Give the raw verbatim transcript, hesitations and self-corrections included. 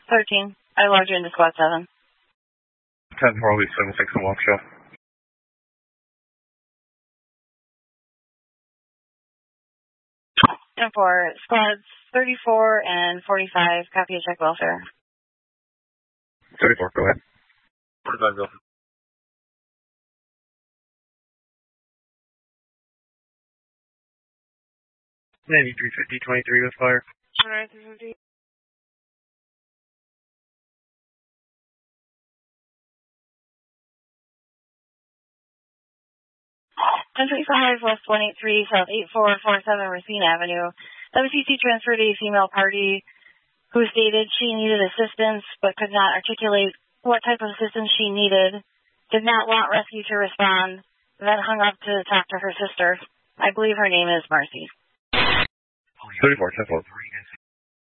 thirteen. I logged you into squad seven. ten Harley seven six in Waukesha. And for squads thirty-four and forty-five, copy a check welfare. thirty-four, go ahead. forty-five, go. ninety-three fifty, twenty-three with fire. ninety-three fifty. ten thirty-five West one eighty-three, South eight four four seven, Racine Avenue. W C C transferred a female party who stated she needed assistance but could not articulate what type of assistance she needed, did not want rescue to respond, then hung up to talk to her sister. I believe her name is Marcy. thirty-four, ten four.